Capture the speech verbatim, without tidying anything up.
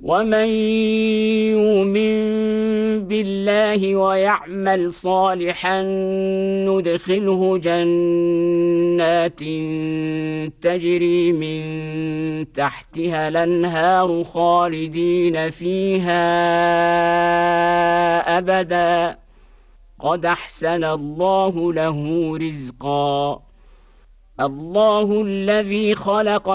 ومن يؤمن بالله ويعمل صالحا ندخله جنات تجري من تحتها الأنهار خالدين فيها أبدا قد أحسن الله له رزقا الله الذي خلق